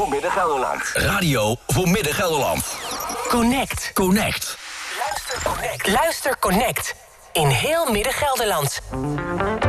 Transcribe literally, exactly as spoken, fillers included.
voor Midden-Gelderland. Radio voor Midden-Gelderland. Connect. Connect. Luister Connect. Luister Connect. In heel Midden-Gelderland.